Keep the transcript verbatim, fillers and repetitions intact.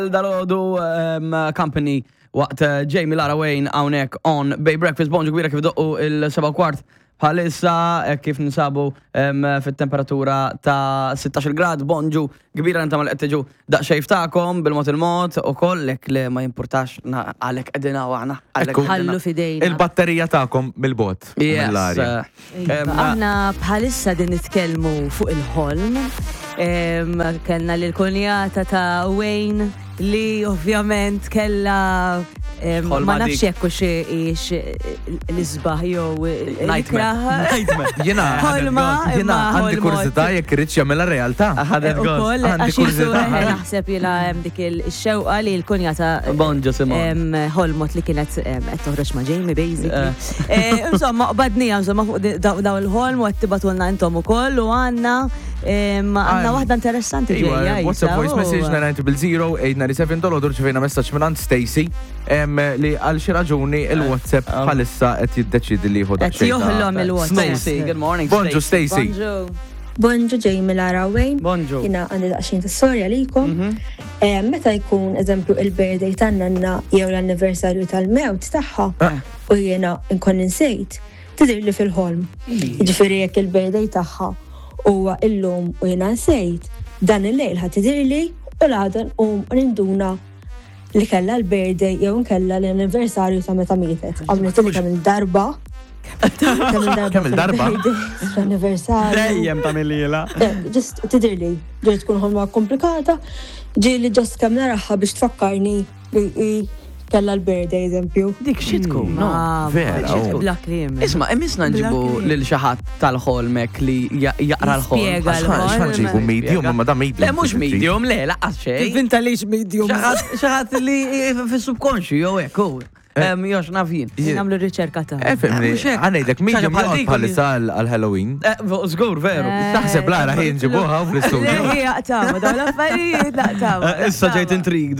Dal-għodu company waqt Jamie Lara Wayne hawnhekk on Bay Breakfast. Bonġu kbira kif doqqu il-seba' kwart bħalissa kif nisabu fit-temperatura ta' sitax grad. Bonġu kbira inta mal qed tiġu daqsxejn ftakom bil-mod il-mod u kollek li ma jimpurtax għalek qegħdin aħna. Ħallu fidejna. Il-batterija tagħkom mill-bot. Yes. Aħna bħalissa din nitkellmu fuq il-ħolm. Kellna l-konjata ta' Wayne li ovvjament kella ma nafx jekk xi l-isbaħ jew Nightmare. Jiena jiena għandi kurzità jekk irid jagħmilha realtà. Ukoll għax naħseb jiena hemm dik ix-xewqa li l-kunjata Bonġu Simon. ħolmot li kienet qed toħroġ ma' Jamie basically. Insomma qbadnija insomma fuq daw il-ħolm u qed tibatulna intom ukoll u għandna għandna waħda interessanti ġejja. WhatsApp voice message nine nine zero eight nine seven dollar ġivejna messaġġ minn Stacy li għal xi raġuni il-WhatsApp bħalissa qed jiddeċidi li jieħu Qed joħlhom il-WhatsApp. Stacy, good morning. Bonġu Stacy. Bonġu Jamie Lara Wayne. Bonġu. Jina għandi daqsxejn tas-storja likom. Meta jkun eżempju il-birthday tagħna jew l-anniversarju tal-mewt tagħha u jiena nkun insejt, tidhirli fil-ħolm. Jiġifieri jekk il-birthday tagħha huwa illum u jiena nsejt, dan il-lejl ħadd tidhirli u l-għada nqum ninduna li kellha l-birthday jew nkella l-anniversarju ta' meta mietet. Għamlet li kemm il-darba. Kemm il-darba? L-anniversarju. Dejjem tagħmilha. Just tidhirli, ġiet tkun ħolma komplikata, ġieli ġust kemm naraħħa biex tfakkarni li kella l-birthday eżempju. Dik xi tkun, no? Vera. Black cream. Isma' immisna nġibu lil xi ħadd tal-ħolmek li jaqra l-ħolm. Jispjega X'ħan ġibu medium, ma da medium. Le mhux medium, le laqqas xejn. Vinta lix medium. Xi ħadd li fis-subconsci jew hekk hu. Jox nafin. Namlu riċerka ta' Efemni, għanajdek medium jgħod bħalissa għal-Halloween. Żgur, veru. Taħseb Lara ħin ġibuha u fl-istudio. Le, jaqtaw, daw l-affarijiet laqtaw. Issa ġejt intrigued